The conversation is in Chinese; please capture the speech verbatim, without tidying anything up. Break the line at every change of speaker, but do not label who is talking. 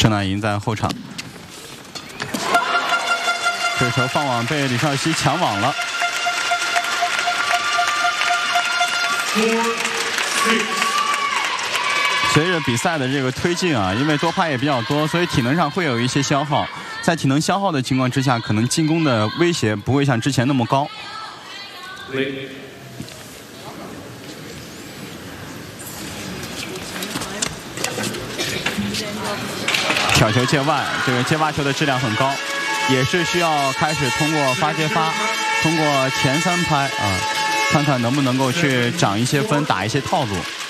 郑乃莹在后场，这球放网被李少熙抢网了。随着比赛的这个推进啊，因为多拍也比较多，所以体能上会有一些消耗。在体能消耗的情况之下，可能进攻的威胁不会像之前那么高。挑球界外，这个接发球的质量很高，也是需要开始通过发接发，通过前三拍啊，看看能不能够去涨一些分，打一些套路。